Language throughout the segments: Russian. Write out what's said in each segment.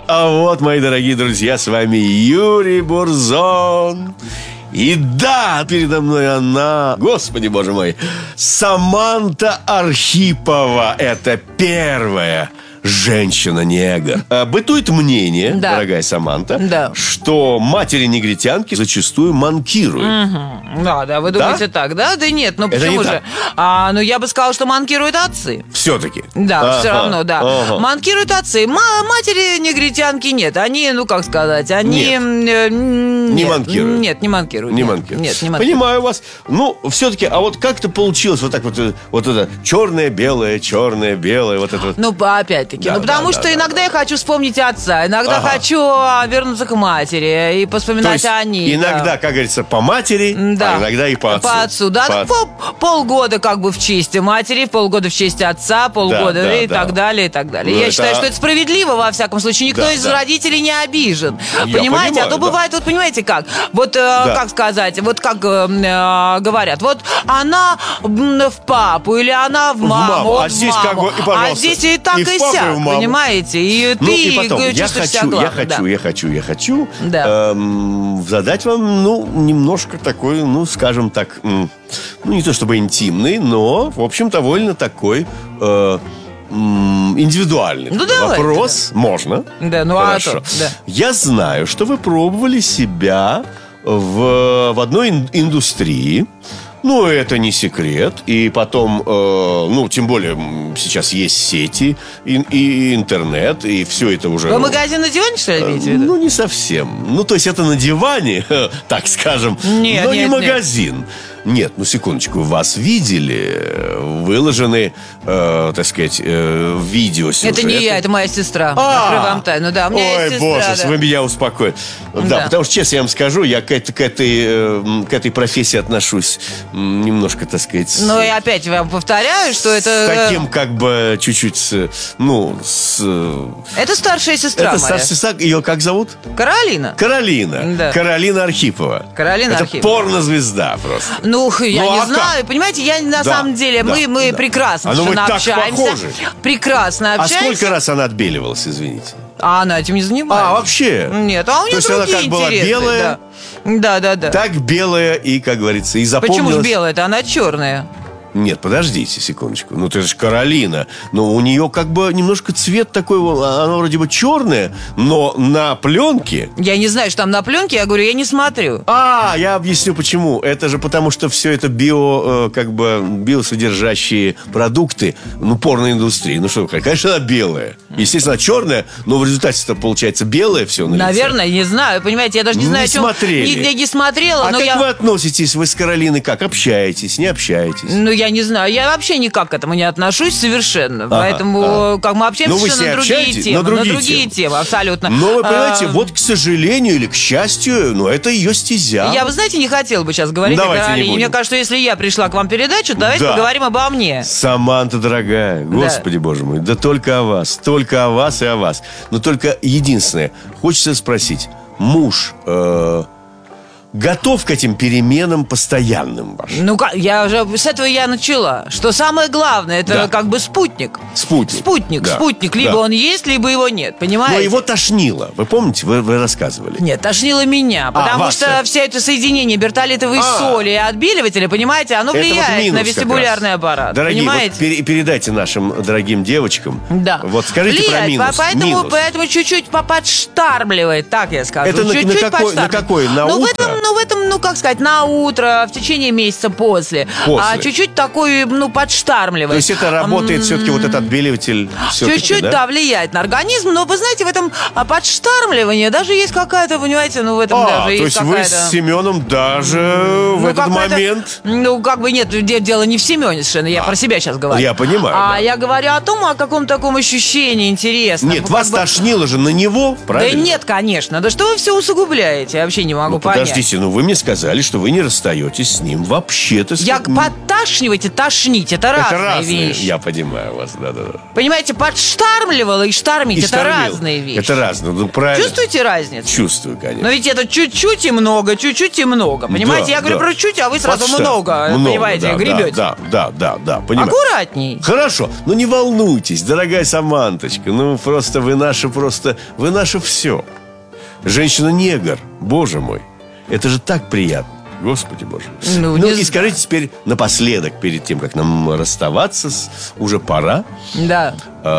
А вот, мои дорогие друзья, с вами Юрий Бурзон. И да, передо мной она, господи боже мой, Саманта Архипова. Это первая женщина-негр. Бытует мнение, Да. дорогая Саманта, Да. что матери-негритянки зачастую манкируют. Да, вы думаете так, да? Да нет, ну Это почему не же? так. Ну я бы сказала, что манкируют отцы. Все-таки. Да, все равно, да. Ага. Манкируют отцы. Матери негритянки нет. Они, ну как сказать, они... Нет. Не манкируют. Нет, не манкируют. Не нет. манкируют. Нет, не манкируют. Понимаю вас. Ну, все-таки, а вот как-то получилось вот так вот это черное-белое, вот это вот. Ну, опять-таки. Да, потому да, что да, иногда я хочу вспомнить отца, иногда Ага. хочу вернуться к матери и То поспоминать есть о ней. иногда, да. как говорится, по матери, Да. а иногда и по отцу. По отцу, да. По Ну, отцу. полгода как бы в честь матери, полгода в честь отца, полгода Да, и да. так далее, и так далее. Ну, я это- считаю, что это справедливо, во всяком случае. Никто Да, из да. родителей не обижен. Я Понимаете? понимаю, А то да. бывает, вот понимаете как? Вот, как сказать, вот как говорят, вот она в папу или она в маму. маму. А в здесь маму. как бы, и, пожалуйста, а здесь и так, и и в папу, и сяк, в маму. понимаете? И ты Ну и потом, я чувствуешь себя хочу, главным, я хочу Да. задать вам, ну, немножко такой, ну, скажем так, ну, не то чтобы интимный, но, в общем, довольно такой индивидуальный Ну, такой давайте, вопрос. Можно? Да, ну Хорошо. а то, да. Я знаю, что вы пробовали себя в одной индустрии. Ну, это не секрет. И потом, ну, тем более, сейчас есть сети, и интернет, и все это уже... Вы магазин на диване, что ли, имеете в виду? Ну, не совсем. Ну, то есть это на диване, так скажем, Нет, но нет, не нет. магазин. Нет, ну, секундочку, вас видели, выложены, так сказать, видеосюжеты. Это не я, это моя сестра. А! Открою вам тайну, да. У меня Ой, есть сестра, боже, да. вы меня успокоите. Да, Да. потому что, честно я вам скажу, я к этой профессии отношусь немножко, так сказать... Но я опять вам повторяю, что с это... таким, как бы, чуть-чуть, Это старшая сестра это моя. старшая сестра, ее как зовут? Каролина. Каролина. Да. Каролина Архипова. Каролина это Архипова. порнозвезда просто. Ну, я Ну, не а знаю. Понимаете, я на Да, самом деле, да, мы да. прекрасно А ну вы совершенно так общаемся. похожи. Прекрасно А общаемся. сколько раз она отбеливалась, извините? А она этим не занимается. А, вообще? Нет, а у нее То есть она другие как была интересы, белая? Да. Так белая и, как говорится, и запомнилась... Почему же белая-то? Она черная. Нет, подождите секундочку. Ну, ты же Каролина. Но у нее как бы немножко цвет такой, она вроде бы черная, но на пленке... Я не знаю, что там на пленке, я говорю, я не смотрю. Я объясню почему. Это же потому, что все это биосодержащие продукты, ну, порноиндустрии. Ну, что, конечно, она белая. Естественно, она черная, но в результате это получается белое все на лице. Наверное, не знаю. Понимаете, я даже не Не знаю, о чем... смотрели. Не смотрела, А но как я... вы относитесь? Вы с Каролиной как? Общаетесь, не общаетесь? Ну, я не знаю, я вообще никак к этому не отношусь совершенно. Поэтому, как мы общаемся Ну, вы с совершенно ней на другие общаетесь? темы. На другие темы, абсолютно. Но вы понимаете, А, вот, к сожалению или к счастью, ну, это ее стезя. Я, вы знаете, не хотела бы сейчас говорить Давайте о не Каролине. будем. Мне кажется, если я пришла к вам в передачу, давайте Да. поговорим обо мне. Саманта, дорогая, господи, боже мой, да только о вас и о вас. Но только единственное, хочется спросить, муж готов к этим переменам постоянным вашим? Ну, с этого я начала. Что самое главное, это Да. как бы спутник. Спутник. Да. Спутник. Либо Да. он есть, либо его нет. Понимаете? Но его тошнило. Вы помните, вы рассказывали? Нет, тошнило меня, потому вас, что да. все это соединение бертолитовой соли и отбеливателя, понимаете, оно Это вот влияет минус на как вестибулярный раз. аппарат. Дорогие, понимаете? вот передайте нашим дорогим девочкам. Да. Вот скажите Влияет, про минус. Минус. Поэтому чуть-чуть подштармливает, так я скажу. Это чуть-чуть на какой? подштармливает. На Ну, утро? в этом, ну, как сказать, на утро, в течение месяца после. А чуть-чуть такой, ну, подштармливает. То есть это работает все-таки вот этот отбеливатель? Чуть-чуть, да, влияет на организм, но вы знаете, в этом подштармливании даже есть какая-то, понимаете, ну, в этом даже то есть есть вы какая-то... с Семеном даже в этот какая-то- момент... Ну, как бы нет, дело не в Семене совершенно, я про себя сейчас говорю. Я понимаю, да. Я говорю о том, о каком таком ощущении интересном. Нет, Как вас бы- тошнило же на него, Да правильно? нет, конечно. Да что вы все усугубляете? Я вообще не могу Ну, понять. подождите, Слушайте, ну вы мне сказали, что вы не расстаетесь с ним вообще-то. Я подташнивать и тошнить, это разные вещи. Я понимаю вас, да-да-да. Понимаете, подштармливала и штармить, И это штормил. разные вещи. Это разные, ну правильно. Чувствуете разницу? Чувствую, конечно. Но ведь это чуть-чуть и много, чуть-чуть и много. Понимаете, Да, я говорю да. про чуть, а вы сразу Подштарм. много, понимаете, да, гребете. Да, понимаю. Аккуратней. Хорошо, ну не волнуйтесь, дорогая Саманточка. Ну просто вы наше все. Женщина-негр, боже мой. Это же так приятно. Господи боже. Ну, И скажите теперь напоследок, перед тем, как нам расставаться, уже пора. Да.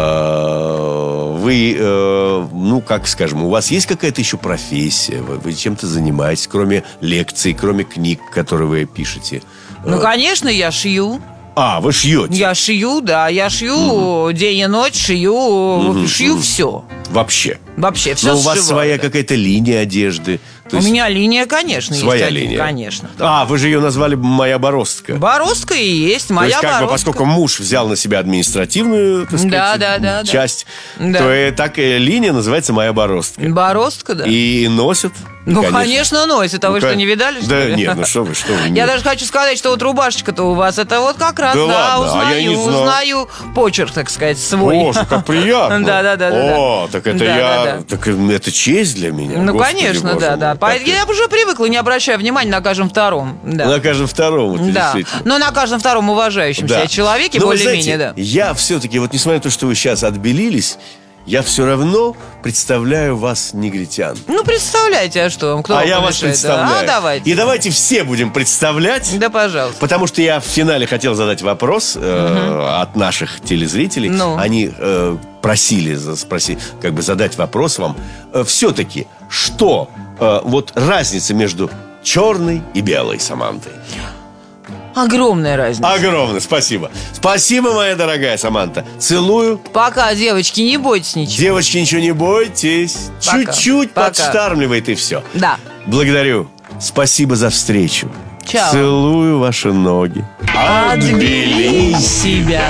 Вы, ну, как скажем, у вас есть какая-то еще профессия? Вы чем-то занимаетесь, кроме лекций, кроме книг, которые вы пишете? Ну, конечно, я шью. Вы шьете? Я шью, да, я шью день и ночь, шью все. Вообще? Вообще, все Но у вас сшиваю, своя да. какая-то линия одежды? У меня линия, конечно, своя есть. линия? Конечно. Вы же ее назвали «Моя бороздка». Бороздка и есть, То моя есть, бороздка. поскольку муж взял на себя административную, так сказать, Да. часть, Да. то так и линия называется «Моя бороздка». Бороздка, да. И носят. Ну, конечно, носит. А вы что, не видали, что Да ли? нет, ну что вы. Я нет. даже хочу сказать, что вот рубашечка-то у вас, это вот как раз, Да ладно, а я не знал. узнаю почерк, так сказать, свой. Боже, как приятно. Да. О, так это Да. Так это честь для меня. Ну, Господи, конечно, боже да. мой, как Я уже привыкла, не обращая внимания на каждом втором. Да. На каждом втором, это Да, действительно. но на каждом втором уважающем себя человеке Но вы более-менее, знаете, да. я все-таки, вот несмотря на то, что вы сейчас отбелились, я все равно представляю вас негритян. Ну, представляете, а что? Кто вам Я вас помешает, да? представляю. Давайте. И давайте все будем представлять. Да, пожалуйста. Потому что я в финале хотел задать вопрос от наших телезрителей. Ну. Они просили задать вопрос вам. Все-таки, что вот разница между черной и белой Самантой? Огромная разница. Огромное, спасибо. Спасибо, моя дорогая Саманта. Целую. Пока, девочки, не бойтесь ничего. Девочки, ничего не бойтесь. Пока. Чуть-чуть Пока. подштармливает и все. Да. Благодарю. Спасибо за встречу. Чао. Целую ваши ноги. Отбели себя.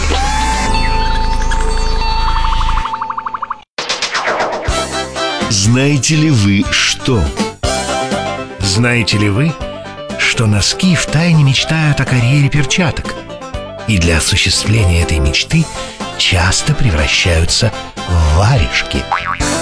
Знаете ли вы что? Знаете ли вы, что носки втайне мечтают о карьере перчаток и для осуществления этой мечты часто превращаются в варежки?